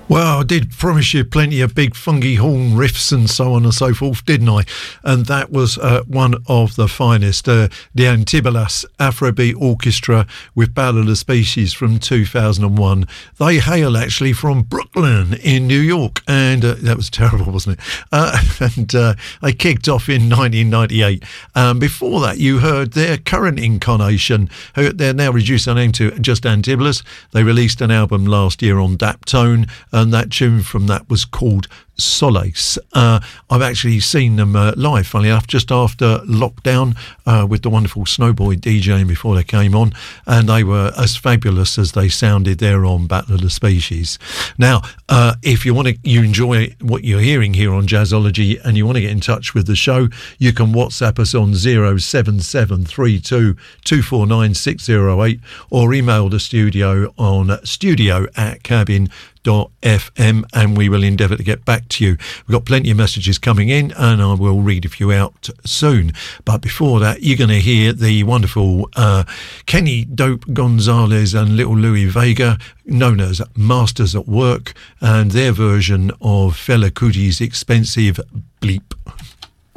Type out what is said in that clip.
Well, I did promise you plenty of big funky horn riffs and so on and so forth, didn't I? And that was one of the finest, the Antibolas Afrobeat Orchestra with Battle of the Species from 2001. They hail actually from Brooklyn in New York, and that was terrible, wasn't it? They kicked off in 1998. Before that, you heard their current incarnation. They're now reduced their name to just Antibolas. They released an album last year on Daptone, and that tune from that was called Solace. I've actually seen them live, funnily enough, just after lockdown with the wonderful Snowboy DJing before they came on, and they were as fabulous as they sounded there on Battle of the Species. Now, if you enjoy what you're hearing here on Jazzology and you want to get in touch with the show, you can WhatsApp us on 07732 249 or email the studio on studio@cabin.fm, and we will endeavour to get back to you. We've got plenty of messages coming in, and I will read a few out soon. But before that, you're going to hear the wonderful Kenny Dope Gonzalez and Little Louis Vega, known as Masters at Work, and their version of Fela Kuti's expensive Bleep.